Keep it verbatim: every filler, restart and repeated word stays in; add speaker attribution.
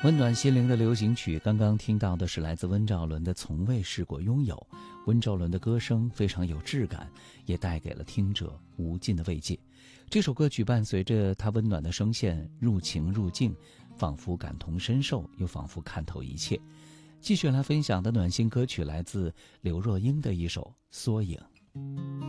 Speaker 1: 温暖心灵的流行曲，刚刚听到的是来自温兆伦的《从未试过拥有》。温兆伦的歌声非常有质感，也带给了听者无尽的慰藉。这首歌曲伴随着他温暖的声线，入情入境，仿佛感同身受，又仿佛看透一切。继续来分享的暖心歌曲来自刘若英的一首《缩影》。